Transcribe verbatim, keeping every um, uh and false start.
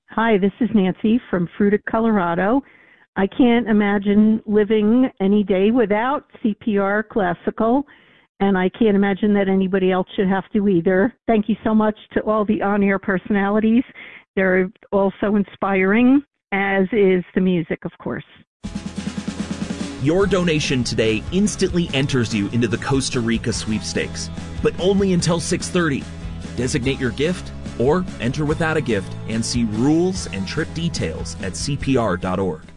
Hi, this is Nancy from Fruita, Colorado. I can't imagine living any day without C P R Classical, and I can't imagine that anybody else should have to either. Thank you so much to all the on-air personalities. They're all so inspiring, as is the music, of course. Your donation today instantly enters you into the Costa Rica sweepstakes, but only until six thirty. Designate your gift or enter without a gift and see rules and trip details at C P R dot org.